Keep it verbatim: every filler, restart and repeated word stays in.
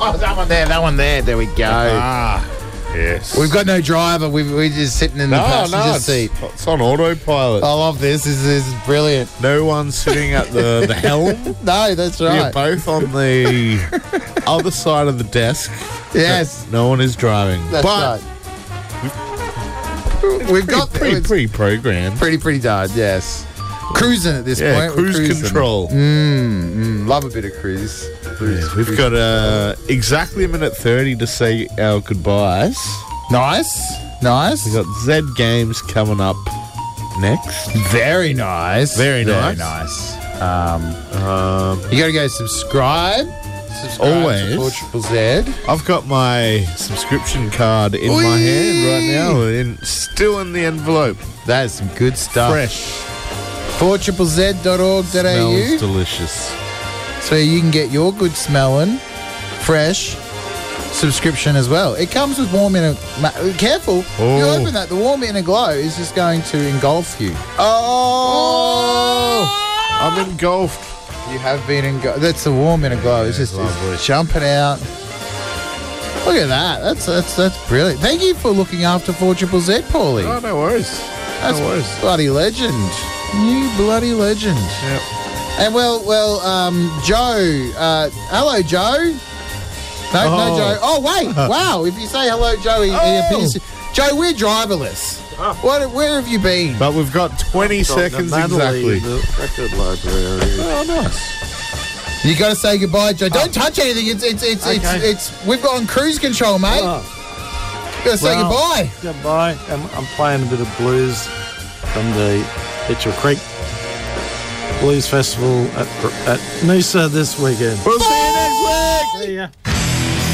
Oh, that one there, that one there. There we go. Ah, yes. We've got no driver. We've, we're just sitting in the no, passenger no, it's, seat. it's on autopilot. I love this. This is, this is brilliant. No one's sitting at the, the helm. No, that's We're right. both on the other side of the desk. Yes. No one is driving. That's but right. We've got pretty, it's pretty programmed. pretty, pretty done, yes. Cruising at this Yeah, point. We're cruise cruising. control. Mm, mm, love a bit of cruise. cruise Yeah, we've cruise got uh, exactly a minute thirty to say our goodbyes. Nice. Nice. We've got Z Games coming up next. Very nice. Very nice. nice. Um, Um, you got to go subscribe. Subscribe Always. to four triple Z. I've got my subscription card in my Whee! hand right now, in, still in the envelope. That is some good stuff. Fresh. four triple Z dot org dot a u. Smells delicious. So you can get your good smelling, fresh subscription as well. It comes with warm inner. Ma- careful, you Oh. open that. The warm inner glow is just going to engulf you. Oh! I'm engulfed. You have been engulfed. That's the warm inner glow. It's just lovely. it's jumping out. Look at that. That's that's that's brilliant. Thank you for looking after four triple Z, Paulie. Oh, no worries. That's no worries. bloody legend. You bloody legend. Yep. And well, well, um, Joe. Uh, hello, Joe. No, no, Oh. Joe. Oh, wait. Wow. If you say hello, Joe, he, he Oh. appears. Joe, we're driverless. What? Where have you been? But we've got twenty seconds exactly. The record library. Oh, nice. You got to say goodbye, Joe. Don't touch anything. It's it's it's Okay. it's, it's we've got on cruise control, mate. Oh, Got to say well, goodbye. Goodbye. I'm, I'm playing a bit of blues from the Mitchell Creek Blues Festival at, at Noosa this weekend. We'll see you next week.